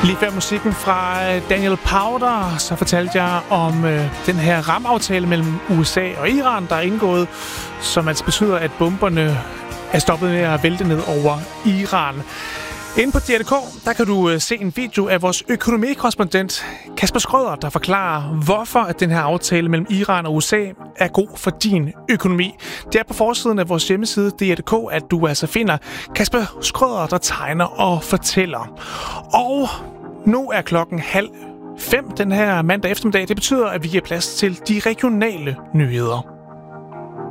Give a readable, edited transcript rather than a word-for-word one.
Lige før musikken fra Daniel Powder, så fortalte jeg om den her ramaftale mellem USA og Iran, der er indgået, som altså betyder, at bomberne er stoppet med at vælte ned over Iran. Inde på DR.dk, der kan du se en video af vores økonomikorrespondent Kasper Schrøder, der forklarer, hvorfor at den her aftale mellem Iran og USA er god for din økonomi. Det er på forsiden af vores hjemmeside DR.dk, at du altså finder Kasper Schrøder, der tegner og fortæller. Og nu er klokken 4:30 den her mandag eftermiddag. Det betyder, at vi giver plads til de regionale nyheder.